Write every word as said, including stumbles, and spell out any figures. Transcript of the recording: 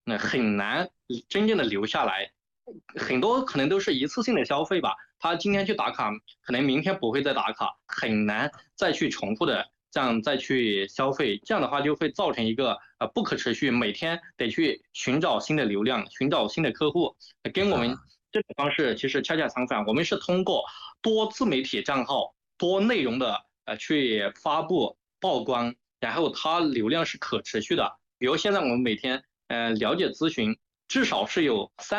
那很难真正的留下来。很多可能都是一次性的消费吧，他今天去打卡，可能明天不会再打卡，很难再去重复的这样再去消费，这样的话就会造成一个呃不可持续，每天得去寻找新的流量，寻找新的客户，跟我们这种方式其实恰恰相反，我们是通过多自媒体账号、多内容的呃去发布曝光，然后它流量是可持续的。比如现在我们每天呃了解咨询，至少是有三。